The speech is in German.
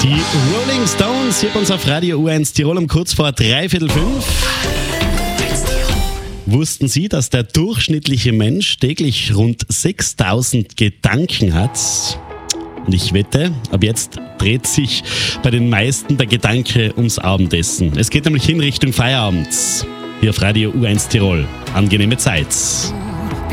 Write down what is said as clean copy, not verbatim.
Die Rolling Stones hier bei uns auf Radio U1 Tirol um kurz vor 5:15. Wussten Sie, dass der durchschnittliche Mensch täglich rund 6000 Gedanken hat? Und ich wette, ab jetzt dreht sich bei den meisten der Gedanke ums Abendessen. Es geht nämlich in Richtung Feierabend. Hier auf Radio U1 Tirol. Angenehme Zeit.